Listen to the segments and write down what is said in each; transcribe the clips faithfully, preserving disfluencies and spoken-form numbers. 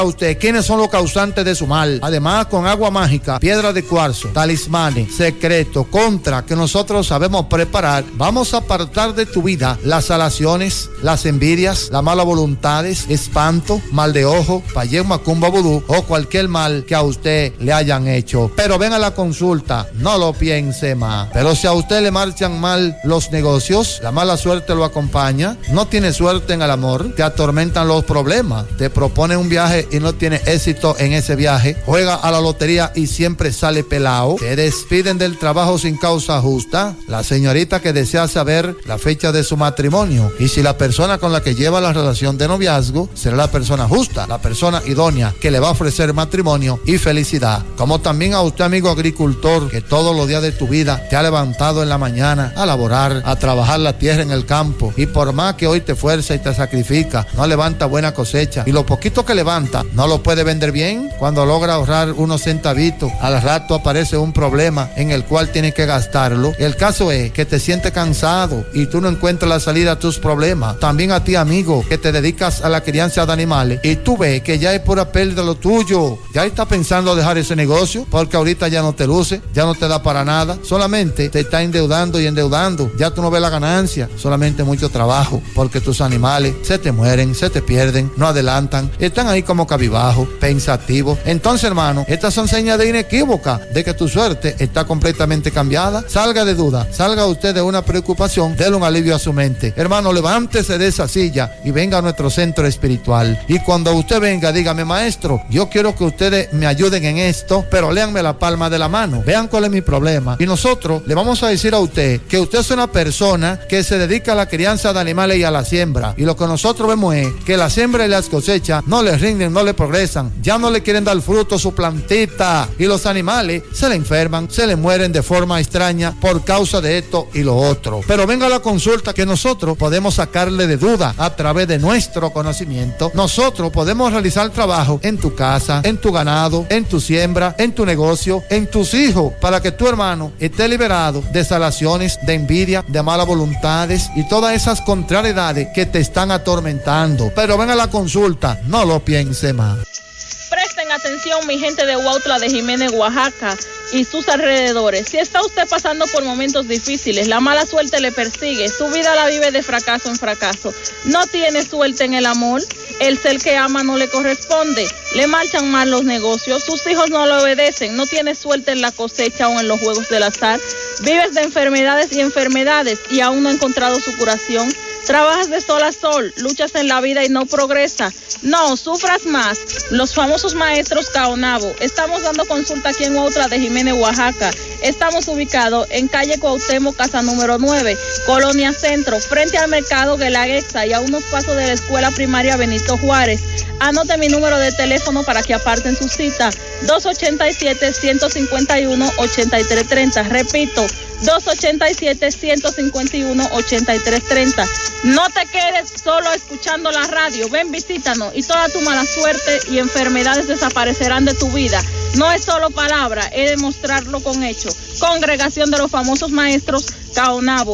a usted quiénes son los causantes de su mal. Además, con agua mágica, piedra de cuarzo, talismanes, secretos, contra que nosotros sabemos preparar, vamos a apartar de tu vida las alaciones, las envidias, las malas voluntades, espanto, mal de ojo, payén, macumba, vudú o cualquier mal que a usted le hayan hecho. Pero ven a la consulta, no lo piense más. Pero si a usted le marchan mal los negocios, la mala suerte lo acompaña, no tiene suerte en el amor, te atormentan los problemas, te propone un viaje y no tiene éxito en ese viaje, juega a la lotería y siempre sale pelao, te despiden del trabajo sin causa justa, la señorita que desea saber la fecha de su matrimonio y si la persona con la que lleva la relación de noviazgo será la persona justa, la persona idónea que le va a ofrecer matrimonio y felicidad. Como también a usted, amigo agricultor, que todos los días de tu vida te ha levantado en la mañana a laborar, a trabajar la tierra en el campo y por más que hoy te fuerza y te sacrifica, no levanta buena cosecha y lo poquito que levanta no lo puede vender bien. Cuando logra ahorrar unos centavitos, al rato aparece un problema en el cual tienes que gastarlo. El caso es que te sientes cansado y tú no encuentras la salida a tus problemas. También a ti, amigo, que te dedicas a la crianza de animales y tú ves que ya es pura pérdida lo tuyo, ya estás pensando dejar ese negocio porque ahorita ya no te luce, ya no te da para nada, solamente te está endeudando y endeudando, ya tú no ves la ganancia, solamente mucho trabajo porque tus animales se te mueren, se te pierden, no adelantan, están ahí como cabizbajos, pensativos. Entonces, hermano, estas son señas de inequívoca de que tu suerte está completamente cambiada. Salga de duda, salga usted de una preocupación, déle un alivio a su mente. Hermano, levántese de esa silla y venga a nuestro centro espiritual. Y cuando usted venga, dígame: maestro, yo quiero que ustedes me ayuden en esto, pero léanme la palma de la mano, vean cuál es mi problema. Y nosotros le vamos a decir a usted que usted es una persona que se dedica a la crianza de animales y a la siembra. Y lo que nosotros vemos es que la siembra y las cosechas no le rinden, no le progresan, ya no le quieren dar fruto su plantita. Y los animales se le enferman, se le mueren de forma extraña por causa de esto y lo otro. Pero venga a la consulta que nosotros podemos sacarle de duda a través de nuestro conocimiento. Nosotros podemos realizar trabajo en tu casa, en tu ganado, en tu siembra, en tu negocio, en tus hijos, para que tu hermano esté liberado de salaciones, de envidia, de malas voluntades y todas esas contrariedades que te están atormentando. Pero ven a la consulta, no lo piense más. Presten atención, mi gente de Huautla de Jiménez, Oaxaca y sus alrededores. Si está usted pasando por momentos difíciles, la mala suerte le persigue, su vida la vive de fracaso en fracaso, no tiene suerte en el amor, el ser que ama no le corresponde, le marchan mal los negocios, sus hijos no le obedecen, no tiene suerte en la cosecha o en los juegos del azar, vives de enfermedades y enfermedades y aún no ha encontrado su curación. Trabajas de sol a sol, luchas en la vida y no progresa. No, sufras más. Los famosos maestros Caonabo. Estamos dando consulta aquí en Huautla de Jiménez, Oaxaca. Estamos ubicados en calle Cuauhtémoc, casa número nueve, Colonia Centro, frente al mercado Guelaguetza y a unos pasos de la escuela primaria Benito Juárez. Anote mi número de teléfono para que aparten su cita, dos ochenta y siete, ciento cincuenta y uno, ochenta y tres treinta. Repito, dos ochenta y siete, ciento cincuenta y uno, ochenta y tres treinta. No te quedes solo escuchando la radio, ven, visítanos y toda tu mala suerte y enfermedades desaparecerán de tu vida. No es solo palabra, es demostrarlo con hechos. Congregación de los famosos maestros Caonabo,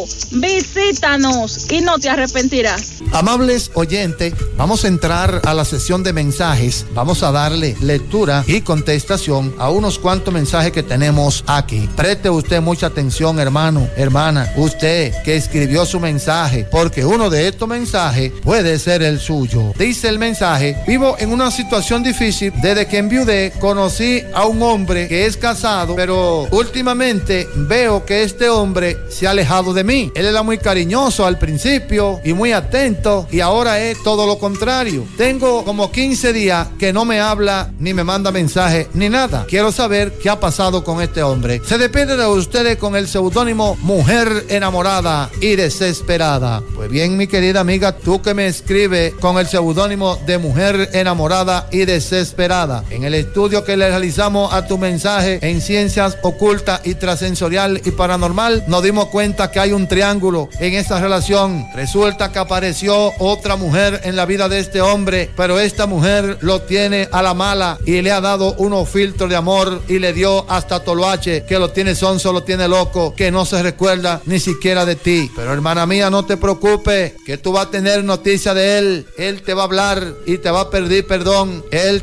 visítanos y no te arrepentirás. Amables oyentes, vamos a entrar a la sesión de mensajes. Vamos a darle lectura y contestación a unos cuantos mensajes que tenemos aquí. Preste usted mucha atención, hermano, hermana, usted que escribió su mensaje, porque uno de estos mensajes puede ser el suyo. Dice el mensaje: vivo en una situación difícil. Desde que enviudé, conocí a un hombre que es casado, pero últimamente veo que este hombre se ha alejado de mí. Él era muy cariñoso al principio y muy atento, y ahora es todo lo contrario. Tengo como quince días que no me habla, ni me manda mensaje, ni nada. Quiero saber qué ha pasado con este hombre. Se despide de ustedes con el seudónimo Mujer Enamorada y Desesperada. Pues bien, mi querida amiga, tú que me escribes con el seudónimo de Mujer Enamorada y Desesperada, en el estudio que le realizamos a tu mensaje en ciencias ocultas y trascensorial y paranormal, nos dimos cuenta que hay un triángulo en esa relación. Resulta que apareció otra mujer en la vida de este hombre, pero esta mujer lo tiene a la mala y le ha dado unos filtros de amor y le dio hasta toloache, que lo tiene sonso, lo tiene loco, que no se recuerda ni siquiera de ti. Pero hermana mía, no te preocupes, que tú vas a tener noticia de él. Él te va a hablar y te va a pedir perdón. Él